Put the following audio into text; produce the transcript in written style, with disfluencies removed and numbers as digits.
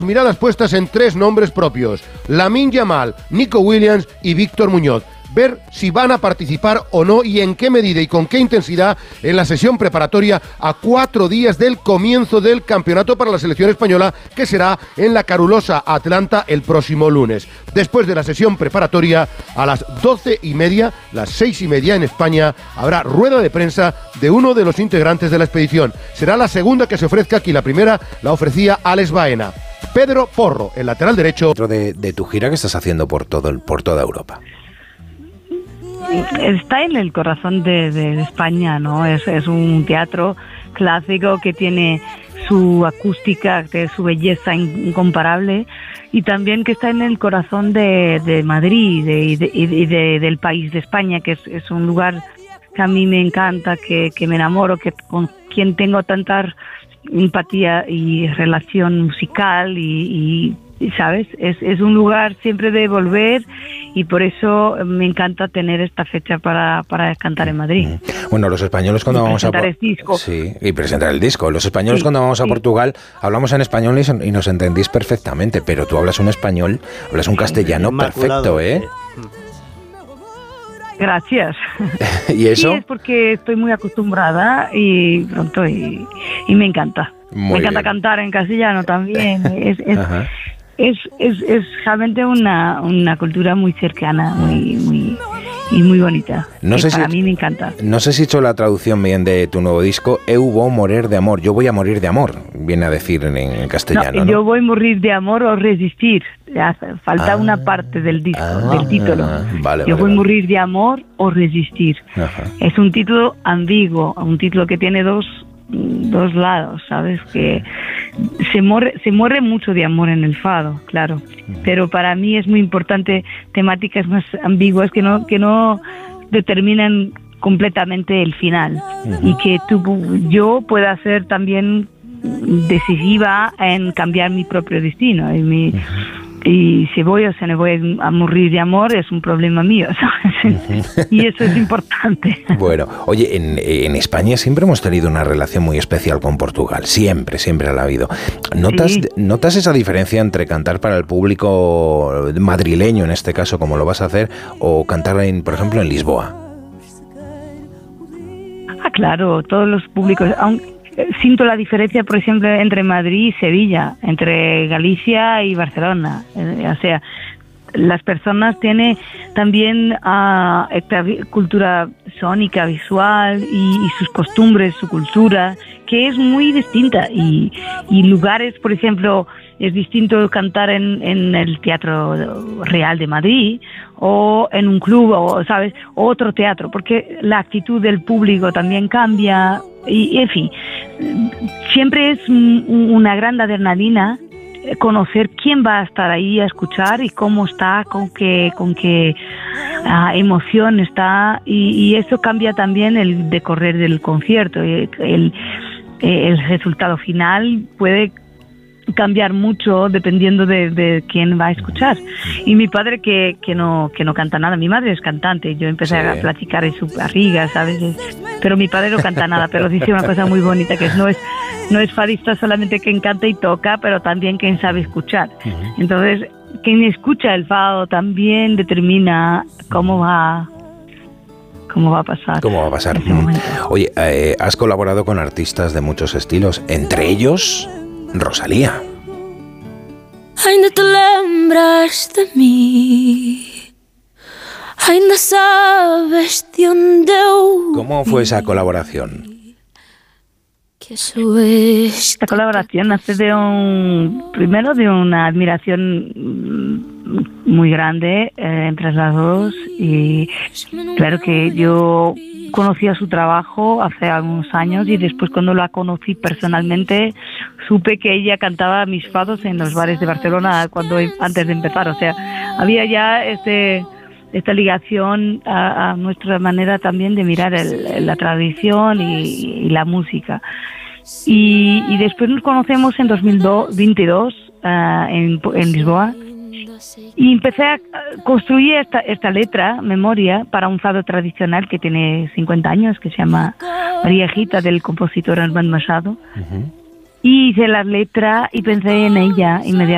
Miradas puestas en 3 nombres propios: Lamine Yamal, Nico Williams y Víctor Muñoz. Ver si van a participar o no y en qué medida y con qué intensidad en la sesión preparatoria a 4 días del comienzo del campeonato para la selección española, que será en la calurosa Atlanta el próximo lunes. Después de la sesión preparatoria, a las 12:30, las 6:30 en España, habrá rueda de prensa de uno de los integrantes de la expedición. Será la segunda que se ofrezca aquí. La primera la ofrecía Alex Baena. Pedro Porro, el lateral derecho. Dentro de tu gira que estás haciendo por toda Europa. Está en el corazón de España, ¿no? Es un teatro clásico que tiene su acústica, su belleza incomparable, y también que está en el corazón de Madrid y del país de España, que es un lugar que a mí me encanta, que me enamoro, con quien tengo tanta empatía y relación musical y ¿sabes? Es un lugar siempre de volver, y por eso me encanta tener esta fecha para cantar en Madrid. Bueno, los españoles cuando vamos a... presentar el disco. Sí, y presentar el disco. Los españoles cuando vamos a Portugal hablamos en español y nos entendís perfectamente, pero tú hablas un español, hablas un castellano perfecto, ¿eh? Gracias. ¿Y eso? Sí, es porque estoy muy acostumbrada y pronto y me encanta. Me encanta cantar en castellano también. Es realmente una cultura muy cercana, muy bonita. No sé para mí me encanta. No sé si he hecho la traducción bien de tu nuevo disco. Eu vou morir de amor. Yo voy a morir de amor, viene a decir en castellano. No, yo voy a morir de amor o resistir. Falta una parte del disco, del título. Yo voy a morir de amor o resistir. Ajá. Es un título ambiguo, un título que tiene dos lados, ¿sabes? Que se muere mucho de amor en el fado, claro, pero para mí es muy importante temáticas más ambiguas que no determinan completamente el final, y que yo pueda ser también decisiva en cambiar mi propio destino y si voy o se me voy a morir de amor es un problema mío, ¿sabes? Y eso es importante. Bueno, oye, en España siempre hemos tenido una relación muy especial con Portugal, siempre la ha habido. ¿Notas esa diferencia entre cantar para el público madrileño, en este caso, como lo vas a hacer, o cantar, por ejemplo, en Lisboa? Claro, todos los públicos... Siento la diferencia, por ejemplo, entre Madrid y Sevilla, entre Galicia y Barcelona. O sea, las personas tienen también esta cultura sónica, visual y sus costumbres, su cultura, que es muy distinta. Y lugares, por ejemplo, es distinto cantar en el Teatro Real de Madrid o en un club, o ¿sabes? Otro teatro, porque la actitud del público también cambia. Y en fin, siempre es una gran adrenalina conocer quién va a estar ahí a escuchar y cómo está, con qué emoción está, y eso cambia también el decorrer del concierto. El resultado final puede cambiar mucho dependiendo de quién va a escuchar. Y mi padre que no canta nada, mi madre es cantante, yo empecé a platicar en su barriga, ¿sabes? Pero mi padre no canta nada, pero dice una cosa muy bonita, que no es fadista solamente quien canta y toca, pero también quien sabe escuchar. Entonces, quien escucha el fado también determina cómo va a pasar. ¿Cómo va a pasar? Oye, has colaborado con artistas de muchos estilos, entre ellos Rosalía. Ainda te lembras de mí, ainda sabes de onde eu. ¿Cómo fue esa colaboración? Esta colaboración nace primero de una admiración muy grande entre las dos, y claro que yo conocía su trabajo hace algunos años, y después cuando la conocí personalmente supe que ella cantaba mis fados en los bares de Barcelona antes de empezar. O sea, había ya esta ligación a nuestra manera también de mirar la tradición y la música. Y después nos conocemos en 2022 en Lisboa, y empecé a construir esta letra, Memoria, para un fado tradicional que tiene 50 años, que se llama María Gita, del compositor Armando Machado. Y hice la letra y pensé en ella inmediatamente.